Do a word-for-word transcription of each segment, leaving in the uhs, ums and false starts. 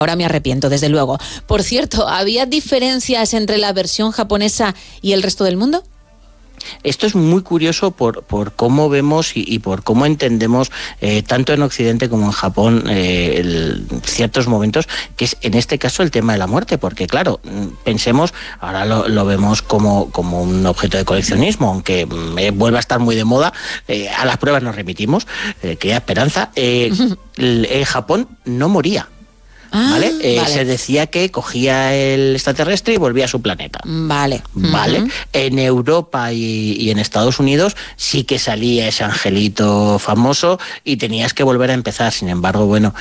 Ahora me arrepiento, desde luego. Por cierto, ¿había diferencias entre la versión japonesa y el resto del mundo? Esto es muy curioso por, por cómo vemos y, y por cómo entendemos, eh, tanto en Occidente como en Japón, eh, el, ciertos momentos, que es en este caso el tema de la muerte, porque claro, pensemos, ahora lo, lo vemos como, como un objeto de coleccionismo, aunque eh, vuelva a estar muy de moda, eh, a las pruebas nos remitimos, eh, que hay esperanza, eh, en Japón no moría. Ah, ¿Vale? Eh, vale. Se decía que cogía el extraterrestre y volvía a su planeta. Vale. Vale. Uh-huh. En Europa y, y en Estados Unidos sí que salía ese angelito famoso y tenías que volver a empezar. Sin embargo, bueno,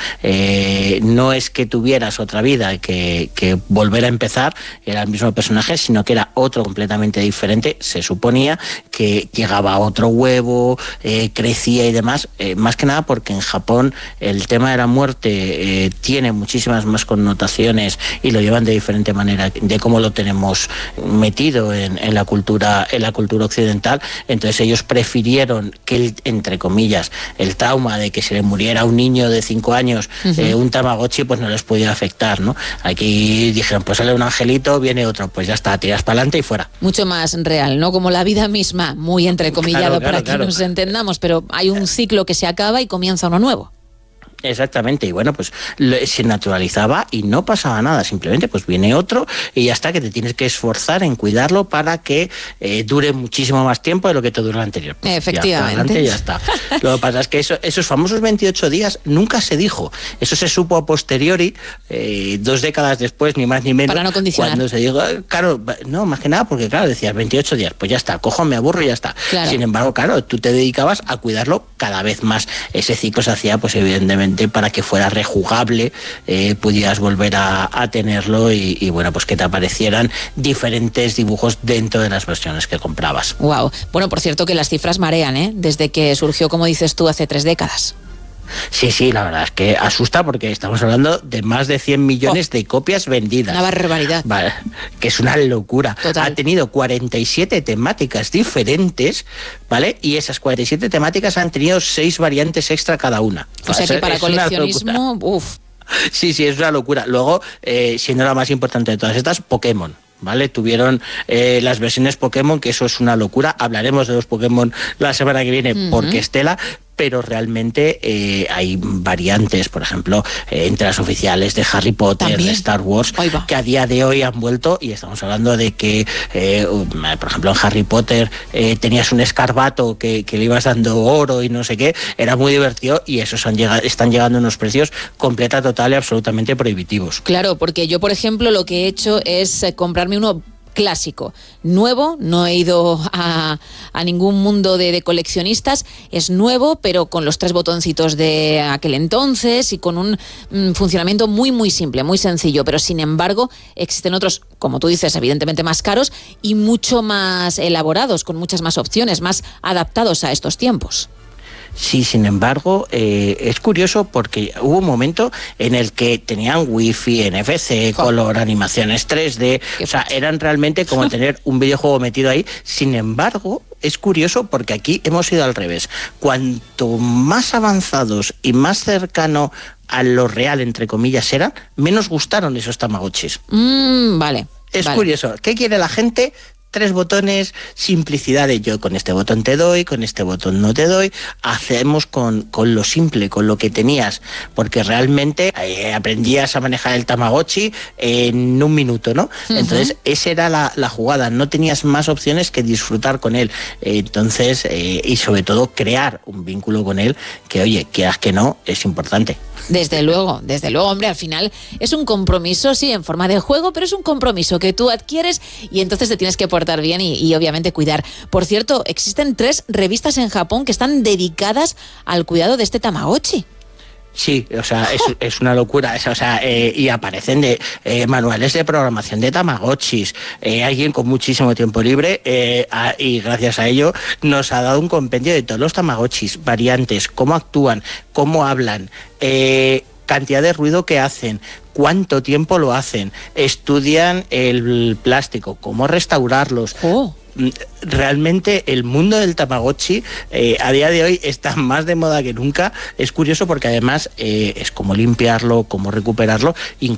eh, no es que tuvieras otra vida que, que volver a empezar, era el mismo personaje, sino que era otro completamente diferente. Se suponía que llegaba a otro huevo, eh, crecía y demás. Eh, más que nada porque en Japón el tema de la muerte eh, tiene muchísimas más connotaciones y lo llevan de diferente manera de cómo lo tenemos metido en, en la cultura en la cultura occidental. Entonces ellos prefirieron que el, entre comillas, el trauma de que se le muriera a un niño de cinco años, uh-huh. eh, un Tamagotchi, pues no les podía afectar, ¿no? Aquí dijeron, pues sale un angelito, viene otro, pues ya está, tiras para adelante y fuera. Mucho más real, ¿no? Como la vida misma, muy entrecomillado, claro, claro, para claro. que nos entendamos, pero hay un ciclo que se acaba y comienza uno nuevo. Exactamente, y bueno, pues se naturalizaba y no pasaba nada, simplemente pues viene otro y ya está, que te tienes que esforzar en cuidarlo para que eh, dure muchísimo más tiempo de lo que te duró el anterior. Pues efectivamente. Ya, ya está. Lo que pasa es que eso, esos famosos veintiocho días nunca se dijo, eso se supo a posteriori, eh, dos décadas después, ni más ni menos. Para no condicionar. Cuando se dijo, claro, no, más que nada porque claro, decías veintiocho días, pues ya está, cojo, me aburro y ya está. Claro. Sin embargo, claro, tú te dedicabas a cuidarlo cada vez más. Ese ciclo se hacía, pues evidentemente, para que fuera rejugable, eh, pudieras volver a, a tenerlo y, y bueno, pues que te aparecieran diferentes dibujos dentro de las versiones que comprabas. Wow. Bueno, por cierto que las cifras marean, ¿eh? Desde que surgió, como dices tú, hace tres décadas. Sí, sí, la verdad es que asusta porque estamos hablando de más de cien millones oh, de copias vendidas. Una barbaridad. Vale, que es una locura. Total. Ha tenido cuarenta y siete temáticas diferentes, ¿vale? Y esas cuarenta y siete temáticas han tenido seis variantes extra cada una. O sea que para coleccionismo, uff. Sí, sí, es una locura. Luego, eh, siendo la más importante de todas estas, Pokémon. ¿Vale? Tuvieron eh, las versiones Pokémon, que eso es una locura. Hablaremos de los Pokémon la semana que viene, uh-huh. porque Estela, pero realmente eh, hay variantes, por ejemplo, eh, entre las oficiales de Harry Potter, ¿también? De Star Wars, que a día de hoy han vuelto, y estamos hablando de que, eh, por ejemplo, en Harry Potter eh, tenías un escarbato que, que le ibas dando oro y no sé qué, era muy divertido, y esos han llegado, están llegando a unos precios completa, total y absolutamente prohibitivos. Claro, porque yo, por ejemplo, lo que he hecho es comprarme uno clásico, nuevo, no he ido a, a ningún mundo de, de coleccionistas, es nuevo, pero con los tres botoncitos de aquel entonces y con un mm, funcionamiento muy, muy simple, muy sencillo, pero sin embargo existen otros, como tú dices, evidentemente más caros y mucho más elaborados, con muchas más opciones, más adaptados a estos tiempos. Sí, sin embargo, eh, es curioso porque hubo un momento en el que tenían wifi, N F C, oh. color, animaciones tres D, o sea, eran realmente como tener un videojuego metido ahí. Sin embargo, es curioso porque aquí hemos ido al revés. Cuanto más avanzados y más cercano a lo real, entre comillas, eran, menos gustaron esos Tamagotchis. Mm, vale. Es vale. curioso. ¿Qué quiere la gente? Tres botones, simplicidad de yo con este botón te doy, con este botón no te doy, hacemos con, con lo simple, con lo que tenías, porque realmente eh, aprendías a manejar el Tamagotchi en un minuto, ¿no? Uh-huh. Entonces, esa era la, la jugada, no tenías más opciones que disfrutar con él, eh, entonces, eh, y sobre todo crear un vínculo con él, que oye, quieras que no, es importante. Desde luego, desde luego, hombre, al final es un compromiso, sí, en forma de juego, pero es un compromiso que tú adquieres y entonces te tienes que portar bien y, y obviamente cuidar. Por cierto, existen tres revistas en Japón que están dedicadas al cuidado de este Tamagotchi. Sí, o sea, es, es una locura, es, o sea, eh, y aparecen de eh, manuales de programación de Tamagotchis, eh, alguien con muchísimo tiempo libre eh, a, y gracias a ello nos ha dado un compendio de todos los Tamagotchis, variantes, cómo actúan, cómo hablan, eh, cantidad de ruido que hacen, cuánto tiempo lo hacen, estudian el plástico, cómo restaurarlos. Oh. Realmente el mundo del Tamagotchi eh, a día de hoy está más de moda que nunca. Es curioso porque además eh, es como limpiarlo, cómo recuperarlo, incluso